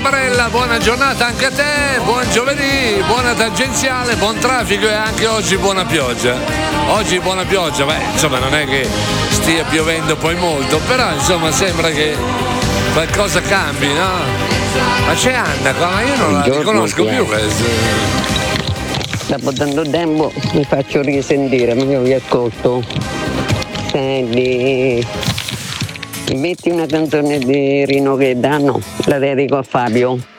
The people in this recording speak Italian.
Barbarella, buona giornata anche a te, buon giovedì, buona tangenziale, buon traffico e anche oggi buona pioggia. Oggi buona pioggia, insomma non è che stia piovendo poi molto, però insomma sembra che qualcosa cambi, no? Ma c'è Anna qua, ma io non la riconosco più questa. Dopo tanto tempo mi faccio risentire, ma io vi ascolto. Senti, metti una canzone di Rino Gaetano, la dedico a Fabio.